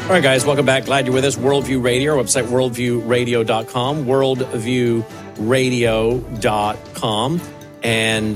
All right, guys, welcome back. Glad you're with us. Worldview Radio, our website, worldviewradio.com, worldviewradio.com. And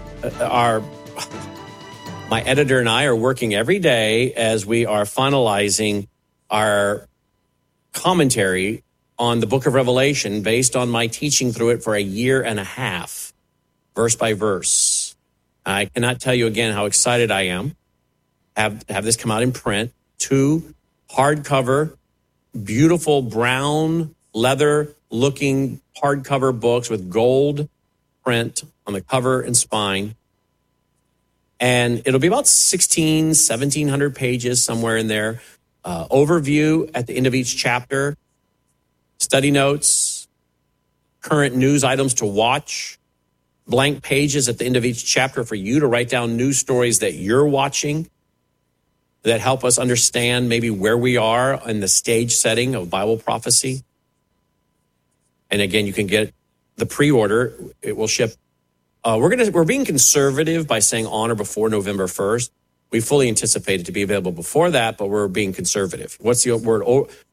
my editor and I are working every day as we are finalizing our commentary on the book of Revelation based on my teaching through it for a year and a half, verse by verse. I cannot tell you again how excited I am to have this come out in print. 2 hardcover, beautiful brown leather-looking hardcover books with gold print on the cover and spine. And it'll be about 1,700 pages, somewhere in there. Overview at the end of each chapter, study notes, current news items to watch, blank pages at the end of each chapter for you to write down news stories that you're watching that help us understand maybe where we are in the stage setting of Bible prophecy. And again, you can get the pre-order. It will ship. We're being conservative by saying on or before November 1st. We fully anticipate it to be available before that, but we're being conservative. What's the word?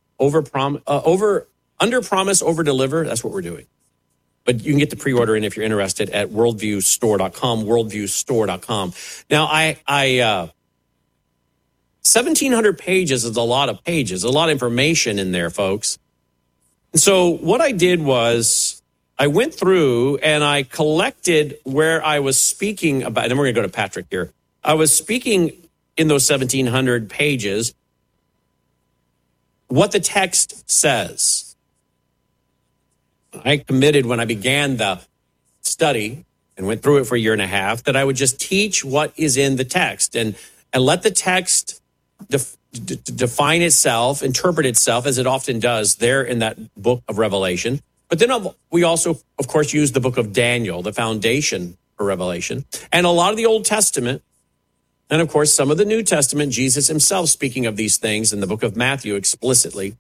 Under promise, over deliver. That's what we're doing. But you can get the pre-order in if you're interested at worldviewstore.com, worldviewstore.com. Now, 1,700 pages is a lot of pages, a lot of information in there, folks. And so what I did was I went through and I collected where I was speaking about, and then we're going to go to Patrick here. I was speaking in those 1,700 pages what the text says. I committed when I began the study and went through it for a year and a half that I would just teach what is in the text and let the text define itself, interpret itself, as it often does there in that book of Revelation. But then we also, of course, use the book of Daniel, the foundation for Revelation, and a lot of the Old Testament, and of course, some of the New Testament, Jesus himself speaking of these things in the book of Matthew explicitly.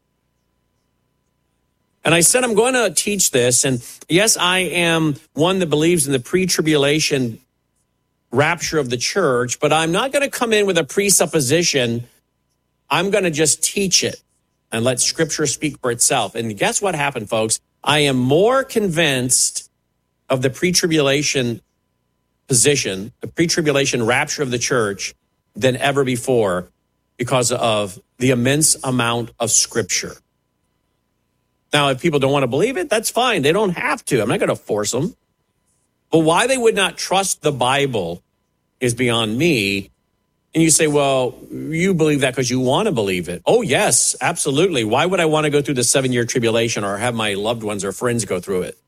And I said, I'm going to teach this. And yes, I am one that believes in the pre-tribulation rapture of the church, but I'm not going to come in with a presupposition. I'm going to just teach it and let Scripture speak for itself. And guess what happened, folks? I am more convinced of the pre-tribulation position, the pre-tribulation rapture of the church than ever before because of the immense amount of Scripture. Now, if people don't want to believe it, that's fine. They don't have to. I'm not going to force them. But why they would not trust the Bible is beyond me. And you say, well, you believe that because you want to believe it. Oh, yes, absolutely. Why would I want to go through the 7-year tribulation or have my loved ones or friends go through it?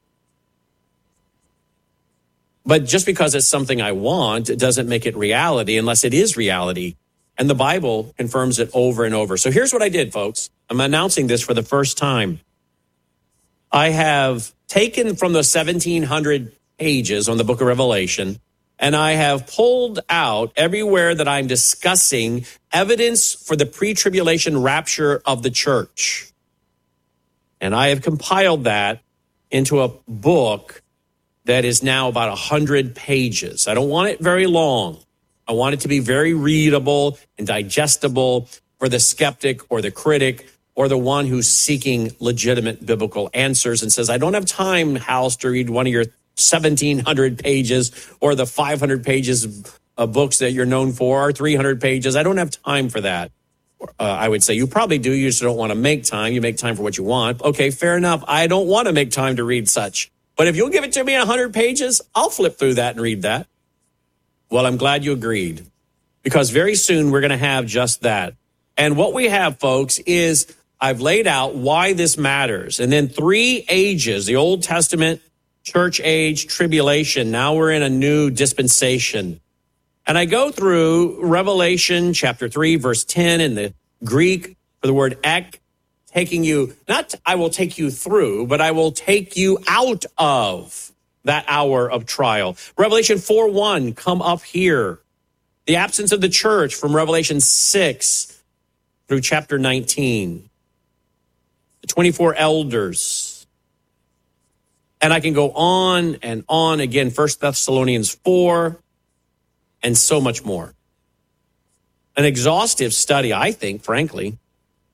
But just because it's something I want, it doesn't make it reality unless it is reality. And the Bible confirms it over and over. So here's what I did, folks. I'm announcing this for the first time. I have taken from the 1,700 pages on the book of Revelation, and I have pulled out everywhere that I'm discussing evidence for the pre-tribulation rapture of the church. And I have compiled that into a book that is now about 100 pages. I don't want it very long. I want it to be very readable and digestible for the skeptic or the critic or the one who's seeking legitimate biblical answers and says, I don't have time, House, to read one of your 1,700 pages or the 500 pages of books that you're known for or 300 pages. I don't have time for that. I would say you probably do. You just don't want to make time. You make time for what you want. Okay, fair enough. I don't want to make time to read such. But if you'll give it to me in 100 pages, I'll flip through that and read that. Well, I'm glad you agreed because very soon we're going to have just that. And what we have, folks, is I've laid out why this matters. And then 3 ages, the Old Testament, church age, tribulation. Now we're in a new dispensation. And I go through Revelation chapter 3, verse 10 in the Greek for the word ek, taking you, not I will take you through, but I will take you out of that hour of trial. Revelation 4:1, come up here. The absence of the church from Revelation 6 through chapter 19. The 24 elders. And I can go on and on again, 1 Thessalonians 4, and so much more. An exhaustive study, I think, frankly.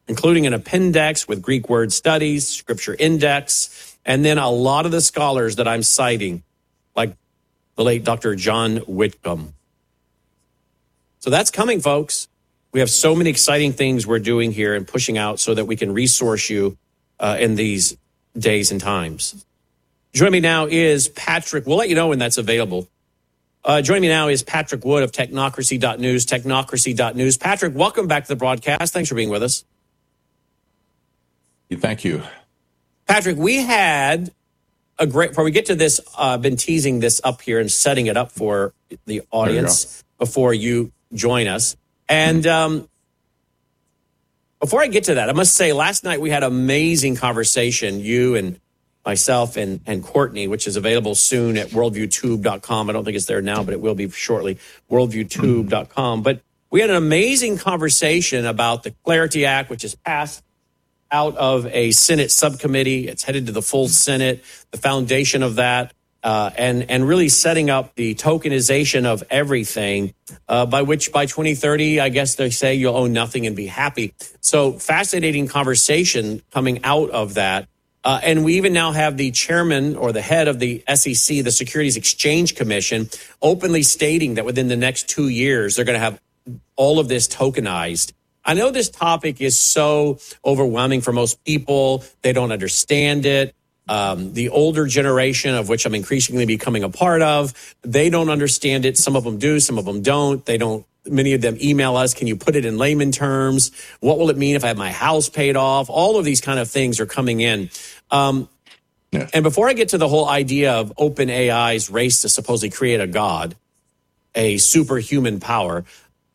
including an appendix with Greek word studies, scripture index, and then a lot of the scholars that I'm citing, like the late Dr. John Whitcomb. So that's coming, folks. We have so many exciting things we're doing here and pushing out so that we can resource you in these days and times. Joining me now is Patrick. We'll let you know when that's available. Joining me now is Patrick Wood of Technocracy.news, Technocracy.news. Patrick, welcome back to the broadcast. Thanks for being with us. Thank you. Patrick, we had a great, before we get to this, been teasing this up here and setting it up for the audience before you join us. And before I get to that, I must say last night we had an amazing conversation, you and myself and Courtney, which is available soon at worldviewtube.com. I don't think it's there now, but it will be shortly, worldviewtube.com. But we had an amazing conversation about the Clarity Act, which is passed out of a Senate subcommittee. It's headed to the full Senate, the foundation of that, and really setting up the tokenization of everything, by which by 2030, I guess they say you'll own nothing and be happy. So fascinating conversation coming out of that. And we even now have the chairman or the head of the SEC, the Securities Exchange Commission, openly stating that within the next 2 years, they're going to have all of this tokenized. I know this topic is so overwhelming for most people. They don't understand it. The older generation, of which I'm increasingly becoming a part of, they don't understand it. Some of them do, some of them don't. Many of them email us, can you put it in layman terms? What will it mean if I have my house paid off? All of these kind of things are coming in. And before I get to the whole idea of OpenAI's race to supposedly create a god, a superhuman power,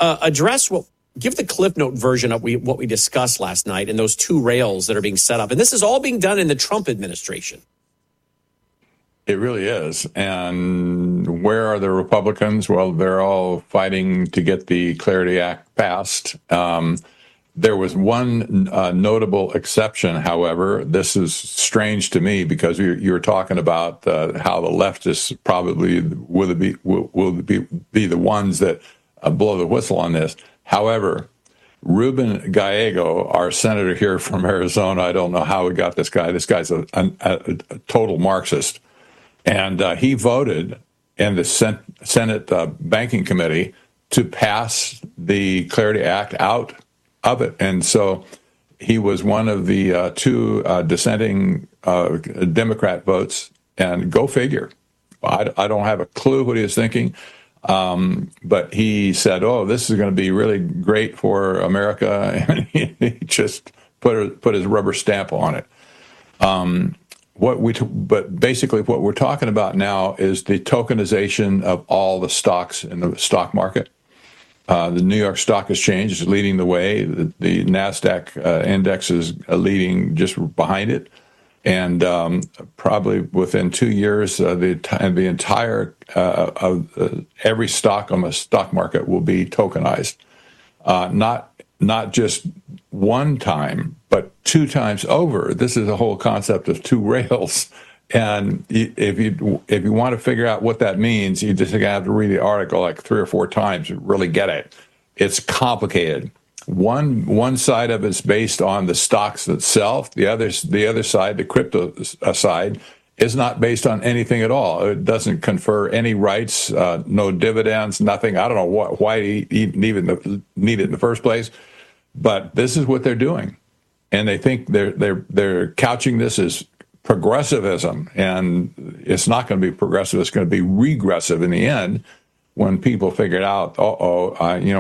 give the Cliff Note version of what we discussed last night and those two rails that are being set up. And this is all being done in the Trump administration. It really is. And where are the Republicans? Well, they're all fighting to get the Clarity Act passed. There was one notable exception, however. This is strange to me because you were talking about how the leftists probably will be the ones that blow the whistle on this. However, Ruben Gallego, our senator here from Arizona, I don't know how we got this guy. This guy's a total Marxist. And he voted in the Senate Banking Committee to pass the Clarity Act out of it. And so he was one of the two dissenting Democrat votes. And go figure. I don't have a clue what he was thinking. But he said, this is going to be really great for America. And he just put his rubber stamp on it. But basically what we're talking about now is the tokenization of all the stocks in the stock market. The New York Stock Exchange is leading the way. The NASDAQ index is leading just behind it. And probably within 2 years, the entire every stock on the stock market will be tokenized. Not just one time, but 2 times over. This is the whole concept of 2 rails. And if you want to figure out what that means, you just have to read the article like 3 or 4 times to really get it. It's complicated. One side of it's based on the stocks itself. The other side, the crypto side, is not based on anything at all. It doesn't confer any rights, no dividends, nothing. I don't know why even need it in the first place, but this is what they're doing, and they think they're couching this as progressivism, and it's not going to be progressive. It's going to be regressive in the end. When people figured out, all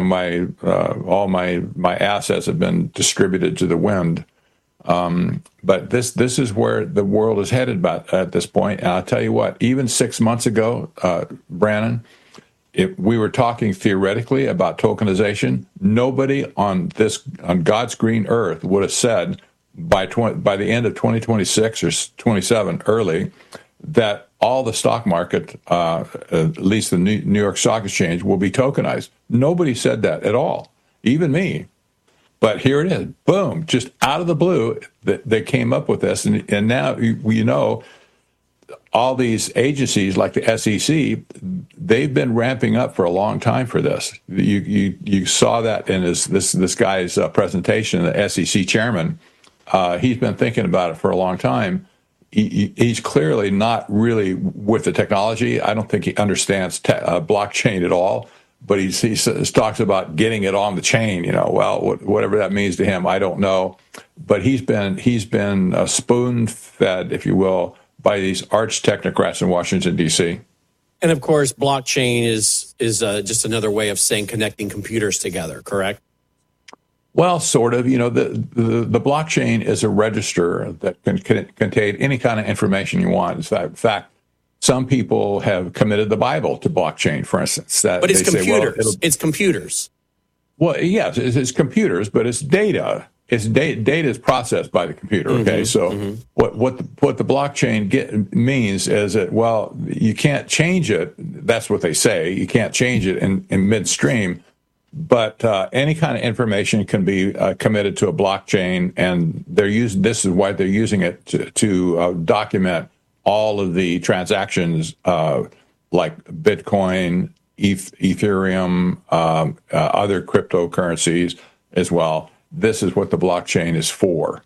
my assets have been distributed to the wind. But this is where the world is headed at this point. And I'll tell you what, even 6 months ago, Brannon, if we were talking theoretically about tokenization, nobody on God's green earth would have said by the end of 2026 or 27 early that all the stock market, at least the New York Stock Exchange, will be tokenized. Nobody said that at all, even me. But here it is, boom, just out of the blue, they came up with this. And now, all these agencies like the SEC, they've been ramping up for a long time for this. You saw that in this guy's presentation, the SEC chairman. He's been thinking about it for a long time. He's clearly not really with the technology. I don't think he understands blockchain at all. But he talks about getting it on the chain. Well, whatever that means to him, I don't know. But he's been spoon-fed, if you will, by these arch technocrats in Washington, D.C. And of course, blockchain is just another way of saying connecting computers together, correct? Well, sort of. The blockchain is a register that can contain any kind of information you want. In fact, some people have committed the Bible to blockchain, for instance. But it's computers. It's computers. Well, yes, it's computers, but it's data. Data is processed by the computer. Okay, what the blockchain means is that, well, you can't change it. That's what they say. You can't change it in midstream. But any kind of information can be committed to a blockchain, and this is why they're using it to document all of the transactions, like Bitcoin, Ethereum, other cryptocurrencies as well. This is what the blockchain is for.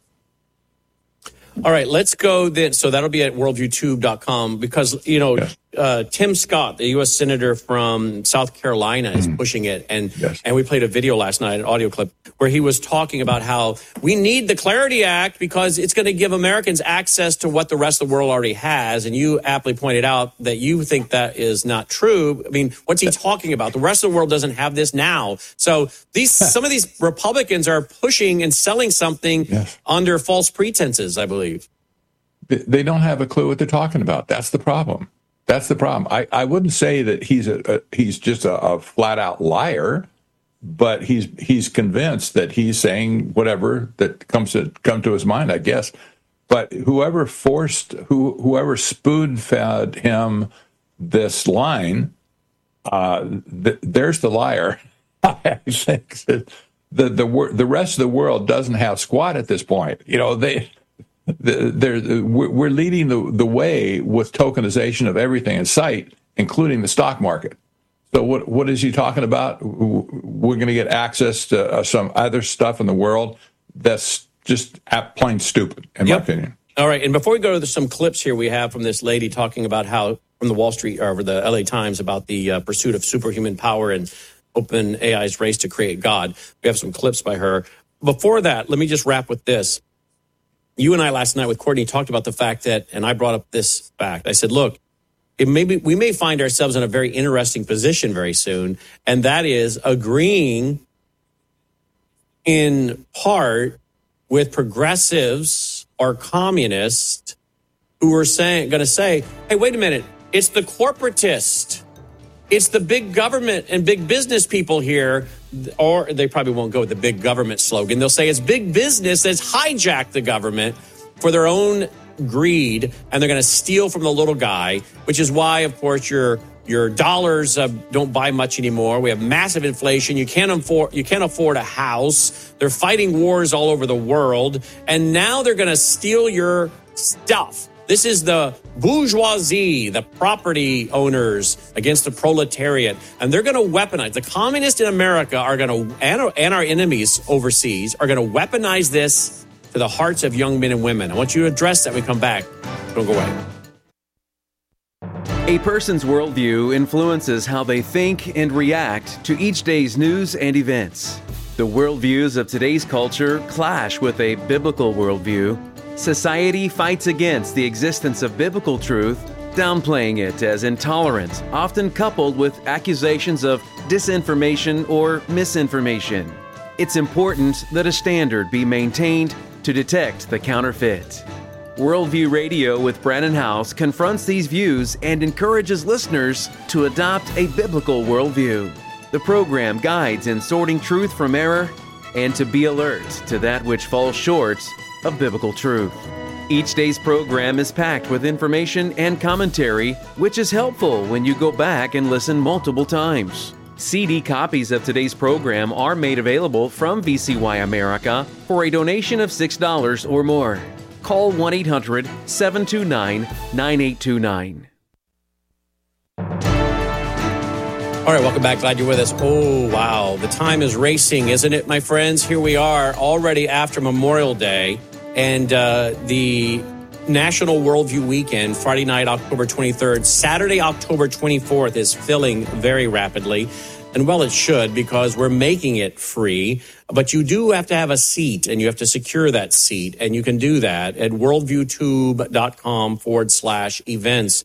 All right, let's go then. So that'll be at worldviewtube.com because, yes. Tim Scott, the U.S. Senator from South Carolina, is pushing it. And we played a video last night, an audio clip, where he was talking about how we need the Clarity Act because it's going to give Americans access to what the rest of the world already has. And you aptly pointed out that you think that is not true. I mean, what's he talking about? The rest of the world doesn't have this now. So some of these Republicans are pushing and selling something under false pretenses, I believe. They don't have a clue what they're talking about. That's the problem. I wouldn't say that he's just a flat out liar, but he's convinced that he's saying whatever that comes to his mind, I guess. But whoever spoon-fed him this line, there's the liar. I think that the rest of the world doesn't have squat at this point. We're leading the way with tokenization of everything in sight, including the stock market. So what is he talking about? We're going to get access to some other stuff in the world that's just plain stupid, in my opinion. All right, and before we go to some clips here we have from this lady talking about how, from the Wall Street or the LA Times, about the pursuit of superhuman power and OpenAI's race to create God. We have some clips by her. Before that, let me just wrap with this. You and I last night with Courtney talked about the fact that, and I brought up this fact. I said, look, we may find ourselves in a very interesting position very soon, and that is agreeing in part with progressives or communists who are going to say, hey, wait a minute, it's the corporatist. It's the big government and big business people here, or they probably won't go with the big government slogan. They'll say it's big business that's hijacked the government for their own greed, and they're going to steal from the little guy, which is why, of course, your dollars don't buy much anymore. We have massive inflation. You can't afford a house. They're fighting wars all over the world, and now they're going to steal your stuff. This is the bourgeoisie, the property owners against the proletariat, and they're going to weaponize. The communists in America are going to, and our enemies overseas, are going to weaponize this to the hearts of young men and women. I want you to address that when we come back. Don't go away. A person's worldview influences how they think and react to each day's news and events. The worldviews of today's culture clash with a biblical worldview. Society fights against the existence of biblical truth, downplaying it as intolerant, often coupled with accusations of disinformation or misinformation. It's important that a standard be maintained to detect the counterfeit. Worldview Radio with Brannon Howse confronts these views and encourages listeners to adopt a biblical worldview. The program guides in sorting truth from error and to be alert to that which falls short of biblical truth. Each day's program is packed with information and commentary, which is helpful when you go back and listen multiple times. CD copies of today's program are made available from VCY America for a donation of $6 or more. Call 1-800-729-9829. All right, welcome back. Glad you're with us. Oh, wow. The time is racing, isn't it, my friends? Here we are already after Memorial Day and the National Worldview Weekend, Friday night, October 23rd. Saturday, October 24th is filling very rapidly. And well, it should, because we're making it free. But you do have to have a seat, and you have to secure that seat. And you can do that at worldviewtube.com/events.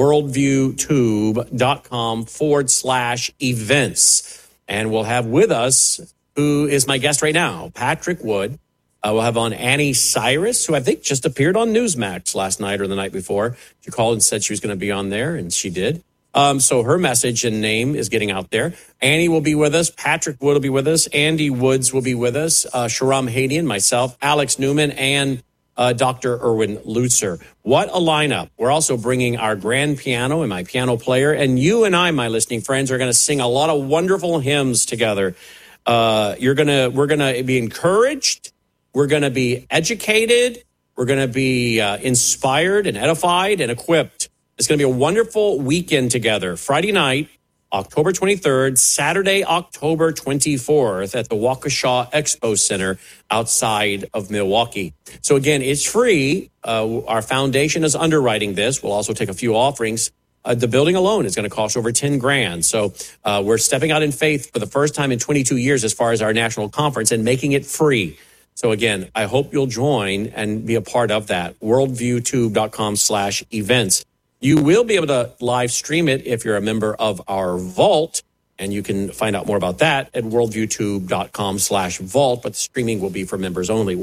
worldviewtube.com/events. And we'll have with us, who is my guest right now, Patrick Wood. We'll have on Annie Cyrus, who I think just appeared on Newsmax last night or the night before. She called and said she was going to be on there, and she did. So her message and name is getting out there. Annie will be with us. Patrick Wood will be with us. Andy Woods will be with us. Shahram Hadian, myself, Alex Newman, and Dr. Erwin Lutzer. What a lineup. We're also bringing our grand piano and my piano player. And you and I, my listening friends, are going to sing a lot of wonderful hymns together. We're going to be encouraged. We're going to be educated. We're going to be inspired and edified and equipped. It's going to be a wonderful weekend together. Friday night, October 23rd, Saturday, October 24th at the Waukesha Expo Center outside of Milwaukee. So again, it's free. Our foundation is underwriting this. We'll also take a few offerings. The building alone is going to cost over $10,000. So we're stepping out in faith for the first time in 22 years as far as our national conference and making it free. So again, I hope you'll join and be a part of that. worldviewtube.com/events. You will be able to live stream it if you're a member of our vault, and you can find out more about that at worldviewtube.com/vault, but the streaming will be for members only,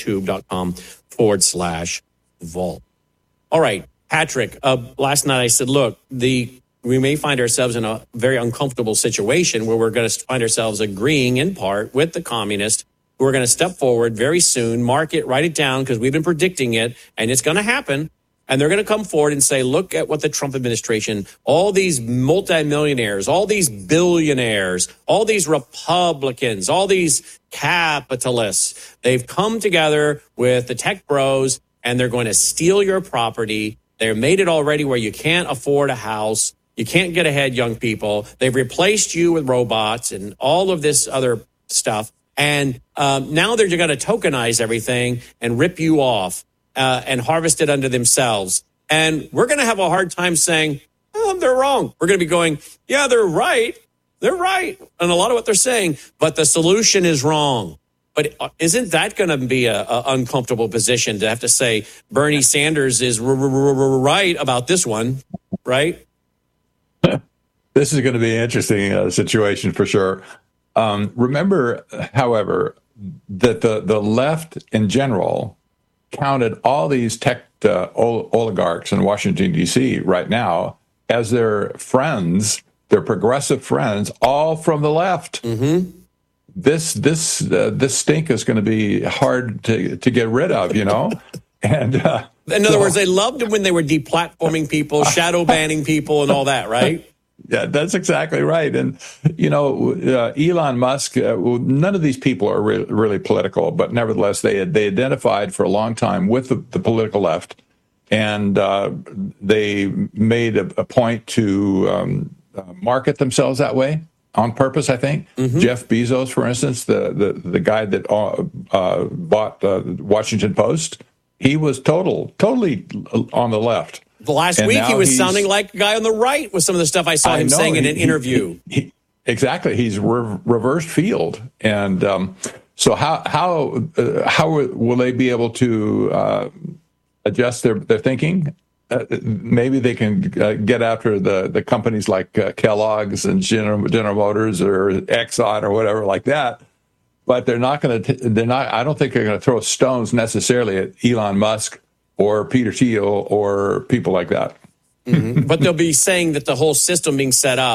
worldviewtube.com/vault. All right, Patrick, last night I said, look, we may find ourselves in a very uncomfortable situation where we're going to find ourselves agreeing in part with the communists who are going to step forward very soon, mark it, write it down, because we've been predicting it, and it's going to happen. And they're going to come forward and say, look at what the Trump administration, all these multimillionaires, all these billionaires, all these Republicans, all these capitalists, they've come together with the tech bros, and they're going to steal your property. They've made it already where you can't afford a house. You can't get ahead, young people. They've replaced you with robots and all of this other stuff. And now they're going to tokenize everything and rip you off. And harvest it unto themselves. And we're going to have a hard time saying, oh, they're wrong. We're going to be going, yeah, they're right. They're right. And a lot of what they're saying, but the solution is wrong. But isn't that going to be a uncomfortable position to have to say Bernie Sanders is right about this one, right? This is going to be an interesting situation for sure. Remember, however, that the left in general counted all these tech oligarchs in Washington, D.C. right now as their friends, their progressive friends, all from the left. Mm-hmm. This stink is going to be hard to get rid of, you know? And in other words, they loved it when they were deplatforming people, shadow banning people and all that, right? Yeah, that's exactly right. And, you know, Elon Musk, none of these people are really political, but nevertheless, they identified for a long time with the political left. And they made a point to market themselves that way on purpose, I think. Mm-hmm. Jeff Bezos, for instance, the guy that bought the Washington Post, he was totally on the left. The last week, he was sounding like a guy on the right with some of the stuff I saw him saying in an interview. Exactly. He's reversed field. And so how will they be able to adjust their thinking? Maybe they can get after the companies like Kellogg's and General Motors or Exxon or whatever like that. But they're not going to. I don't think they're going to throw stones necessarily at Elon Musk or Peter Thiel or people like that. Mm-hmm. But they'll be saying that the whole system being set up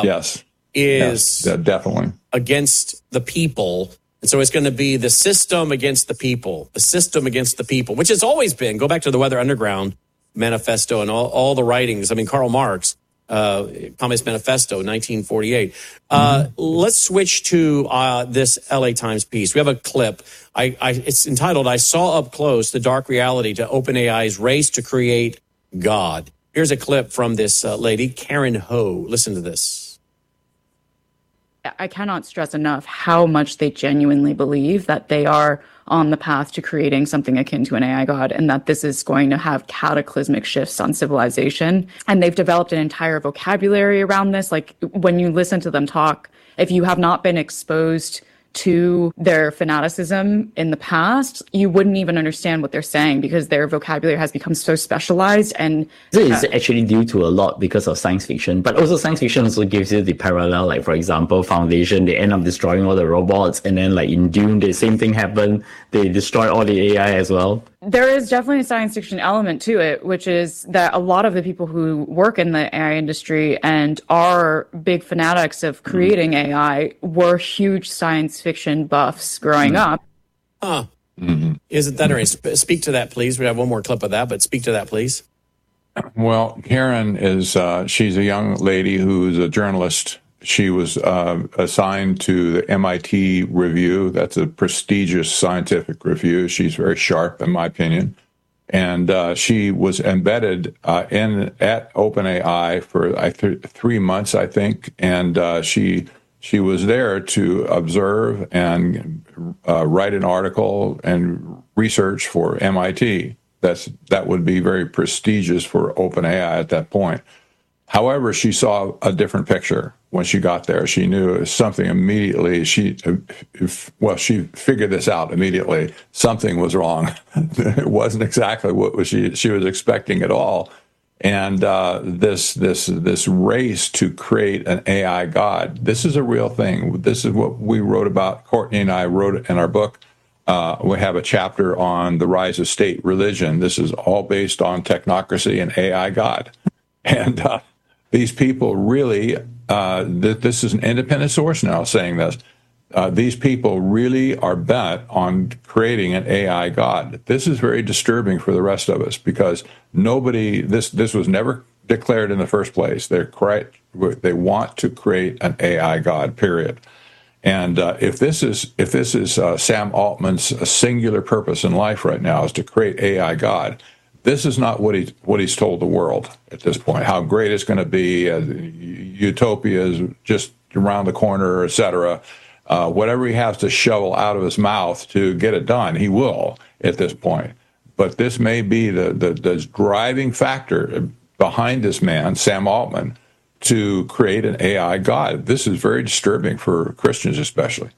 is definitely against the people. And so it's going to be the system against the people, which has always been. Go back to the Weather Underground manifesto and all the writings. I mean, Karl Marx, Communist Manifesto, 1948. Let's switch to this LA Times piece. We have a clip. It's entitled, "I Saw Up Close the Dark Reality to OpenAI's Race to Create God." Here's a clip from this lady, Karen Ho. Listen to this. I cannot stress enough how much they genuinely believe that they are on the path to creating something akin to an AI god, and that this is going to have cataclysmic shifts on civilization. And they've developed an entire vocabulary around this. Like, when you listen to them talk, if you have not been exposed to their fanaticism in the past, you wouldn't even understand what they're saying, because their vocabulary has become so specialized. And this is actually due to a lot because of science fiction, but also science fiction also gives you the parallel. Like, for example, Foundation, they end up destroying all the robots, and then like in Dune, the same thing happened. They destroy all the AI as well. There is definitely a science fiction element to it, which is that a lot of the people who work in the AI industry and are big fanatics of creating AI were huge science fiction buffs growing up. Isn't that right? Speak to that, please. We have one more clip of that, but speak to that, please. Well, Karen is, she's a young lady who's a journalist. She was assigned to the MIT Review. That's a prestigious scientific review. She's very sharp, in my opinion. And she was embedded at OpenAI for 3 months, I think. And she was there to observe and write an article and research for MIT. That would be very prestigious for OpenAI at that point. However, she saw a different picture when she got there. She knew something immediately. She figured this out immediately. Something was wrong. It wasn't exactly what she was expecting at all. And this race to create an AI god, this is a real thing. This is what we wrote about. Courtney and I wrote it in our book. We have a chapter on the rise of state religion. This is all based on technocracy and AI god. And these people really, this is an independent source now saying this, these people really are bent on creating an AI god. This is very disturbing for the rest of us, because this was never declared in the first place. They want to create an AI god, period. And if this is Sam Altman's singular purpose in life right now, is to create AI god, this is not what he's told the world at this point. How great it's going to be, utopia is just around the corner, etc. Whatever he has to shovel out of his mouth to get it done, he will at this point. But this may be the driving factor behind this man, Sam Altman, to create an AI god. This is very disturbing for Christians, especially.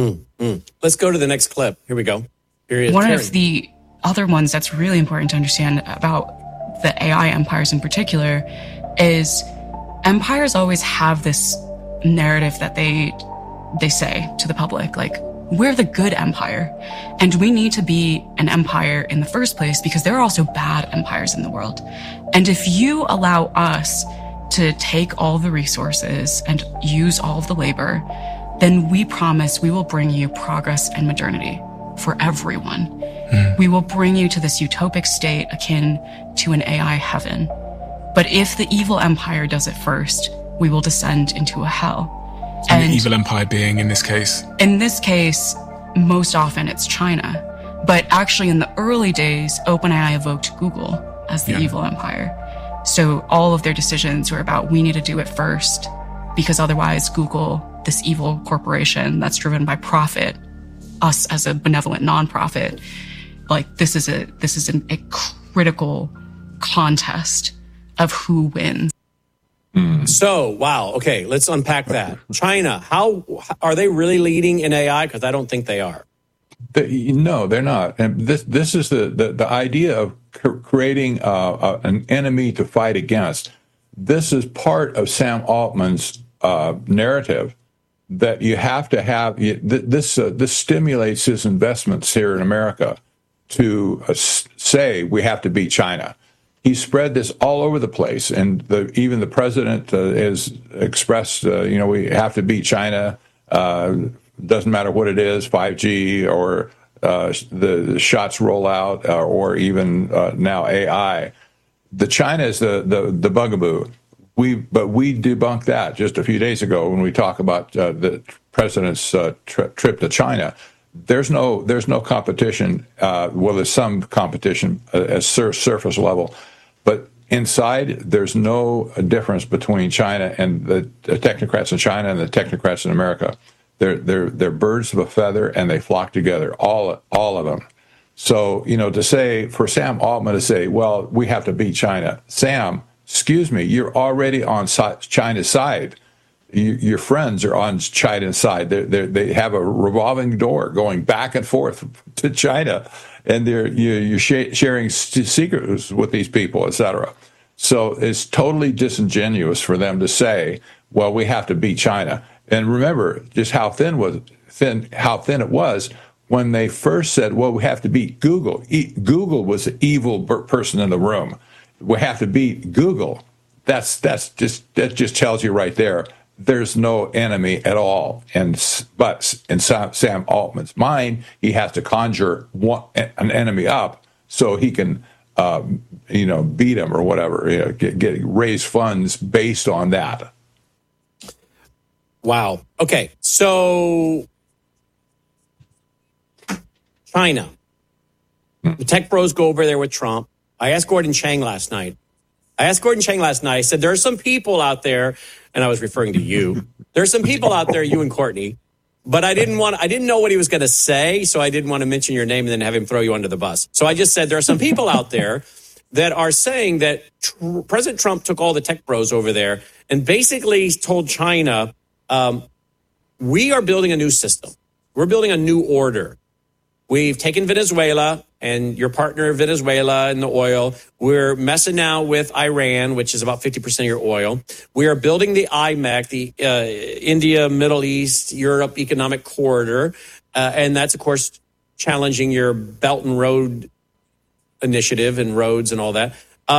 Let's go to the next clip. Here we go. Here he is. One of the other ones that's really important to understand about the AI empires in particular is empires always have this narrative that they say to the public, like, we're the good empire, and we need to be an empire in the first place because there are also bad empires in the world. And if you allow us to take all the resources and use all of the labor, then we promise we will bring you progress and modernity for everyone. We will bring you to this utopic state akin to an AI heaven. But if the evil empire does it first, we will descend into a hell. And the evil empire being, in this case? In this case, most often it's China. But actually in the early days, OpenAI evoked Google as the evil empire. So all of their decisions were about, we need to do it first, because otherwise Google, this evil corporation that's driven by profit, us as a benevolent nonprofit, like this is a critical contest of who wins. So, wow. Okay, let's unpack that. China, how are they really leading in AI? Because I don't think they are. No, they're not. And this is the idea of creating an enemy to fight against. This is part of Sam Altman's narrative, that you have to have this stimulates his investments here in America to say we have to beat China. He spread this all over the place, and even the president has expressed, we have to beat China. Doesn't matter what it is, 5G or the shots rollout, or even now AI. The China is the bugaboo. But we debunked that just a few days ago when we talk about the president's trip to China. There's no competition. Well, there's some competition at surface level, but inside there's no difference between China and the technocrats in China and the technocrats in America. They're birds of a feather, and they flock together, all of them. So, to say, for Sam Altman to say, well, we have to beat China. Sam, excuse me, you're already on China's side. Your friends are on China's side. They have a revolving door going back and forth to China, and you're sharing secrets with these people, etc. So it's totally disingenuous for them to say, well, we have to beat China. And remember just how thin it was when they first said, well, we have to beat Google. Google was the evil person in the room. We have to beat Google. That just tells you right there, there's no enemy at all. But in Sam Altman's mind, he has to conjure an enemy up so he can, beat him or whatever, raise funds based on that. Wow. Okay. So China, the tech bros go over there with Trump. I asked Gordon Chang last night. I said, there are some people out there, and I was referring to you. There's some people out there, you and Courtney, but I didn't know what he was going to say, so I didn't want to mention your name and then have him throw you under the bus. So I just said, there are some people out there that are saying that President Trump took all the tech bros over there and basically told China, we are building a new system. We're building a new order. We've taken Venezuela and your partner Venezuela and the oil. We're messing now with Iran, which is about 50% of your oil. We are building the IMEC, the India, Middle East, Europe Economic Corridor. And that's, of course, challenging your Belt and Road Initiative and roads and all that.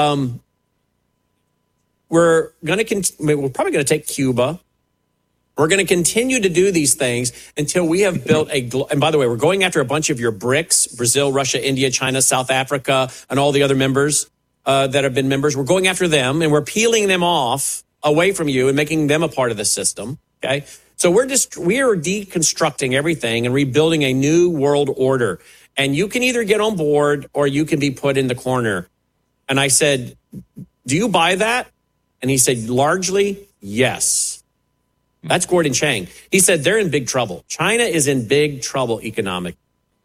We're probably going to take Cuba. We're going to continue to do these things until we have built and by the way, we're going after a bunch of your BRICS, Brazil, Russia, India, China, South Africa, and all the other members that have been members. We're going after them, and we're peeling them off away from you and making them a part of the system. Okay. So we are deconstructing everything and rebuilding a new world order. And you can either get on board or you can be put in the corner. And I said, do you buy that? And he said, largely, yes. That's Gordon Chang. He said they're in big trouble. China is in big trouble economically.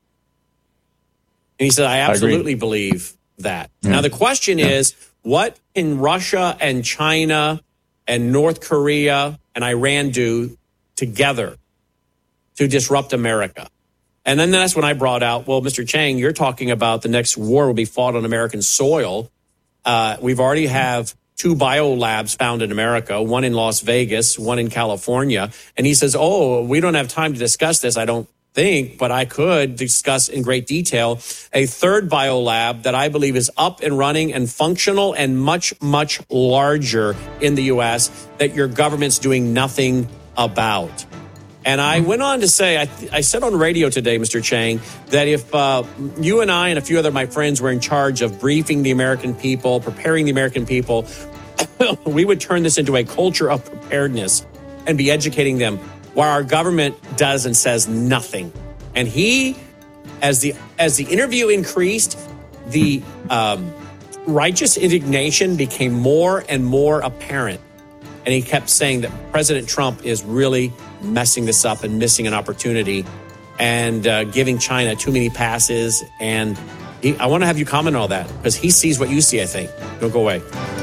And he said, I absolutely believe that. Yeah. Now, the question is, what can Russia and China and North Korea and Iran do together to disrupt America? And then that's when I brought out, well, Mr. Chang, you're talking about the next war will be fought on American soil. We've already have 2 biolabs found in America, one in Las Vegas, one in California. And he says, we don't have time to discuss this, I don't think, but I could discuss in great detail a 3rd biolab that I believe is up and running and functional and much, much larger in the U.S. that your government's doing nothing about. And I went on to say, I said on radio today, Mr. Chang, that if you and I and a few other of my friends were in charge of briefing the American people, preparing the American people, we would turn this into a culture of preparedness and be educating them, while our government does and says nothing. And he, as the interview increased, the righteous indignation became more and more apparent. And he kept saying that President Trump is really messing this up and missing an opportunity and giving China too many passes. And I want to have you comment on all that because he sees what you see, I think. Don't go away.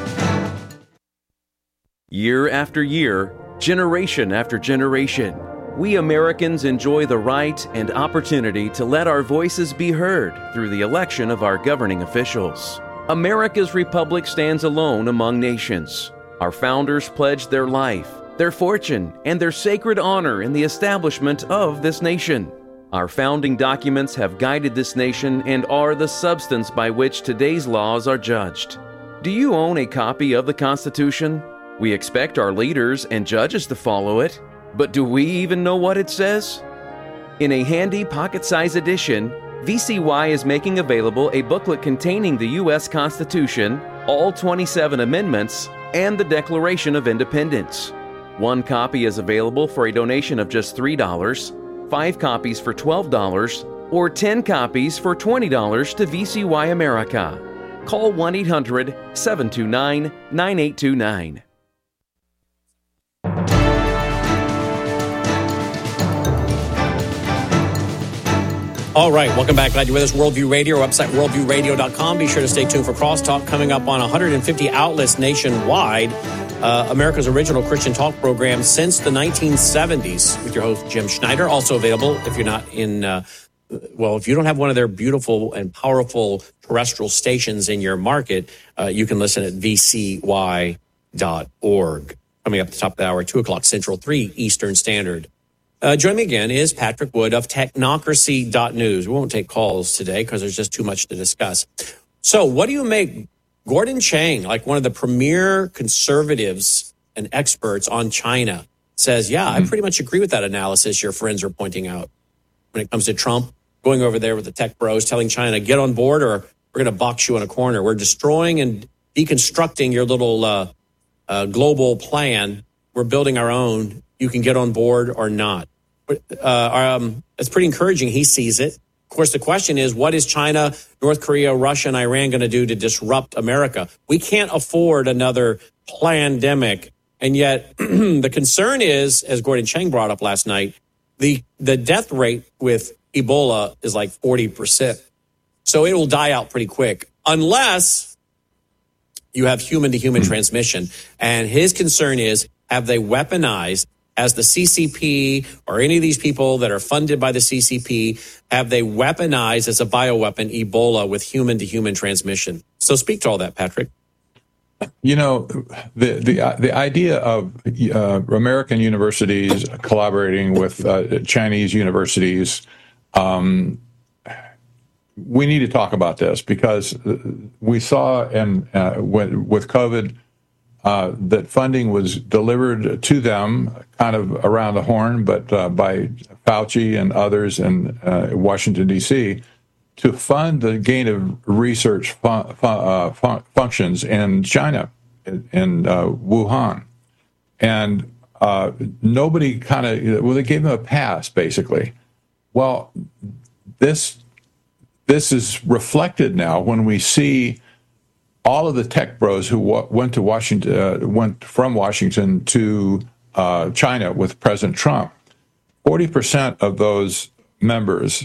Year after year, generation after generation, we Americans enjoy the right and opportunity to let our voices be heard through the election of our governing officials. America's republic stands alone among nations. Our founders pledged their life, their fortune, and their sacred honor in the establishment of this nation. Our founding documents have guided this nation and are the substance by which today's laws are judged. Do you own a copy of the Constitution? We expect our leaders and judges to follow it, but do we even know what it says? In a handy pocket-sized edition, VCY is making available a booklet containing the U.S. Constitution, all 27 amendments, and the Declaration of Independence. One copy is available for a donation of just $3, 5 copies for $12, or 10 copies for $20 to VCY America. Call 1-800-729-9829. All right, welcome back. Glad you're with us. Worldview Radio, our website, worldviewradio.com. Be sure to stay tuned for Crosstalk coming up on 150 outlets nationwide. America's original Christian talk program since the 1970s with your host, Jim Schneider. Also available if you're not in, if you don't have one of their beautiful and powerful terrestrial stations in your market, you can listen at vcy.org. Coming up at the top of the hour, 2 o'clock Central, 3 Eastern Standard. Joining me again is Patrick Wood of Technocracy.news. We won't take calls today because there's just too much to discuss. So what do you make Gordon Chang, like one of the premier conservatives and experts on China, says, I pretty much agree with that analysis your friends are pointing out when it comes to Trump going over there with the tech bros, telling China, get on board or we're going to box you in a corner. We're destroying and deconstructing your little global plan. We're building our own. You can get on board or not. It's pretty encouraging. He sees it. Of course, the question is, what is China, North Korea, Russia, and Iran going to do to disrupt America? We can't afford another pandemic. And yet the concern is, as Gordon Chang brought up last night, the death rate with Ebola is like 40%. So it will die out pretty quick unless you have human-to-human transmission. And his concern is, have they weaponized, as the CCP or any of these people that are funded by the CCP, have they weaponized as a bioweapon Ebola with human-to-human transmission? So speak to all that, Patrick. You know, the idea of American universities collaborating with Chinese universities, we need to talk about this because we saw with COVID that funding was delivered to them kind of around the horn, but by Fauci and others in Washington, D.C., to fund the gain of research functions in China, in Wuhan. And nobody they gave them a pass, basically. Well, this is reflected now when we see all of the tech bros who went from Washington to China with President Trump. 40% of those members,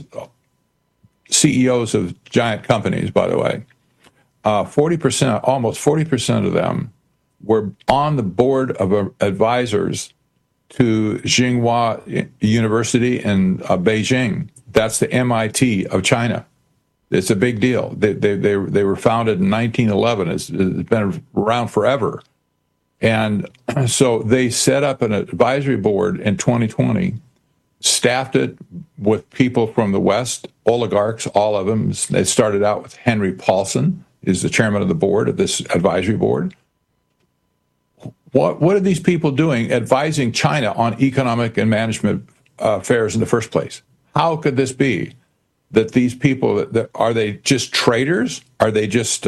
CEOs of giant companies, by the way, almost 40% of them were on the board of advisors to Tsinghua University in Beijing. That's the MIT of China. It's a big deal. They were founded in 1911. It's been around forever. And so they set up an advisory board in 2020, staffed it with people from the West, oligarchs, all of them. They started out with Henry Paulson, is the chairman of the board of this advisory board. What are these people doing advising China on economic and management affairs in the first place? How could this be? That these people, are they just traitors? Are they just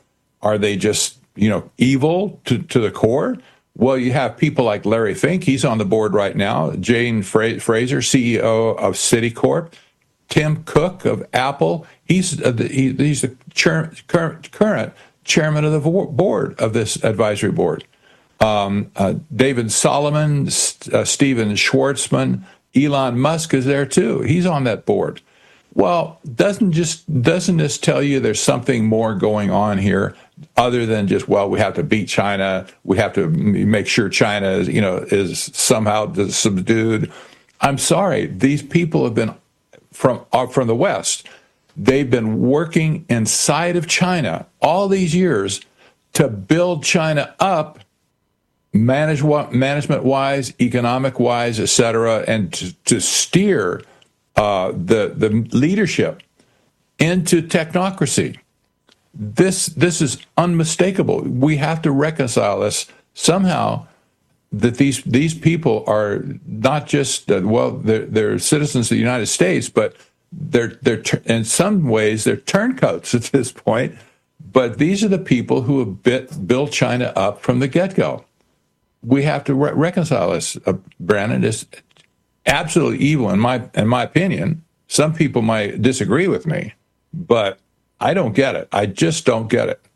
evil to the core? Well, you have people like Larry Fink. He's on the board right now. Jane Fraser, CEO of Citicorp. Tim Cook of Apple. He's the current chairman of the board of this advisory board. David Solomon, Steven Schwartzman, Elon Musk is there too. He's on that board. Well, doesn't this tell you there's something more going on here other than just, we have to beat China, we have to make sure China is somehow subdued? I'm sorry, these people have been from the West. They've been working inside of China all these years to build China up, management-wise, economic-wise, et cetera, and to steer the leadership into technocracy. This is unmistakable. We have to reconcile this somehow. That these people are not just they're citizens of the United States, but they're in some ways they're turncoats at this point. But these are the people who have built China up from the get-go. We have to reconcile this. Brandon, is absolutely evil in my opinion. Some people might disagree with me, but I don't get it. I just don't get it.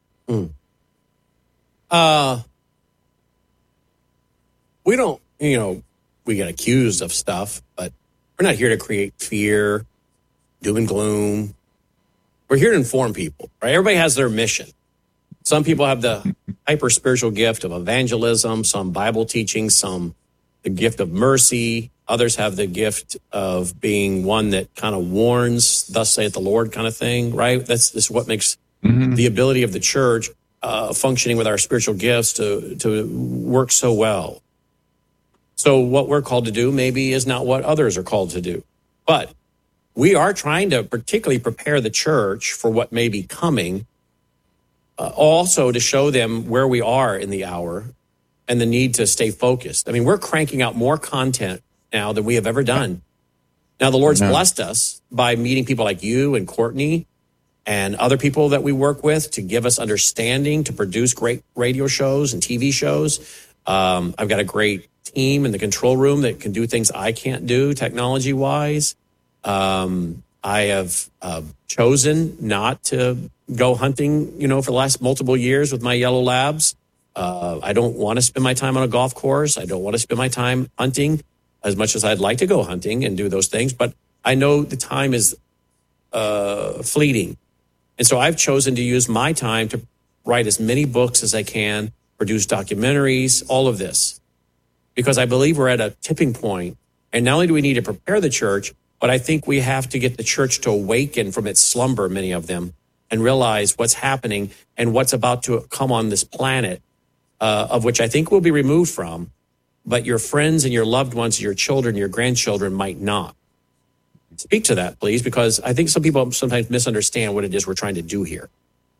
We don't, we get accused of stuff, but we're not here to create fear, doom and gloom. We're here to inform people, right? Everybody has their mission. Some people have the hyper spiritual gift of evangelism, some Bible teaching, some the gift of mercy. Others have the gift of being one that kind of warns, thus saith the Lord kind of thing, right? This is what makes the ability of the church functioning with our spiritual gifts to work so well. So what we're called to do maybe is not what others are called to do. But we are trying to particularly prepare the church for what may be coming, also to show them where we are in the hour and the need to stay focused. I mean, we're cranking out more content now than we have ever done. Now, the Lord's blessed us by meeting people like you and Courtney and other people that we work with to give us understanding, to produce great radio shows and TV shows. I've got a great team in the control room that can do things I can't do technology-wise. I have chosen not to go hunting, for the last multiple years with my yellow labs. I don't want to spend my time on a golf course. I don't want to spend my time hunting as much as I'd like to go hunting and do those things. But I know the time is fleeting. And so I've chosen to use my time to write as many books as I can, produce documentaries, all of this, because I believe we're at a tipping point. And not only do we need to prepare the church, but I think we have to get the church to awaken from its slumber, many of them, and realize what's happening and what's about to come on this planet, of which I think we'll be removed from, but your friends and your loved ones, your children, your grandchildren might not. Speak to that, please, because I think some people sometimes misunderstand what it is we're trying to do here.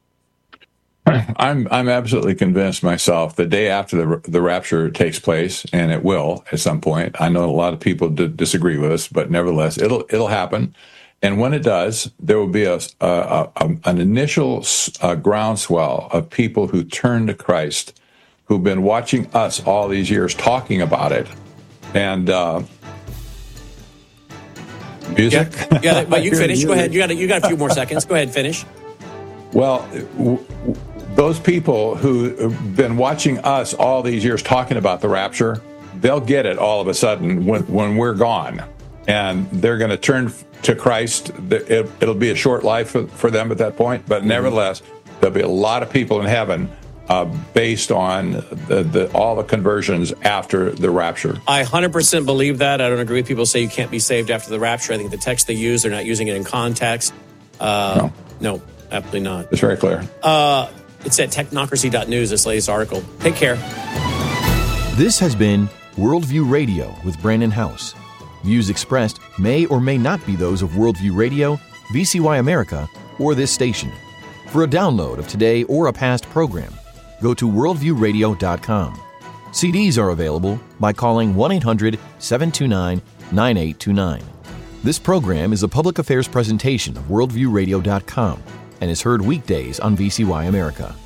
I'm absolutely convinced myself the day after the rapture takes place, and it will at some point. I know a lot of people disagree with us, but nevertheless, it'll happen. And when it does, there will be an initial groundswell of people who turn to Christ, who've been watching us all these years talking about it. And music. Yeah, but you finish. Go ahead. You got a few more seconds. Go ahead, finish. Well, those people who have been watching us all these years talking about the rapture, they'll get it all of a sudden when we're gone. And they're going to turn to Christ. It'll be a short life for them at that point. But nevertheless, there'll be a lot of people in heaven based on all the conversions after the rapture. I 100% believe that. I don't agree with people who say you can't be saved after the rapture. I think the text they use, they're not using it in context. No, absolutely not. It's very clear. It's at technocracy.news, this latest article. Take care. This has been Worldview Radio with Brandon House. Views expressed may or may not be those of Worldview Radio, VCY America, or this station. For a download of today or a past program, go to worldviewradio.com. CDs are available by calling 1-800-729-9829. This program is a public affairs presentation of worldviewradio.com and is heard weekdays on VCY America.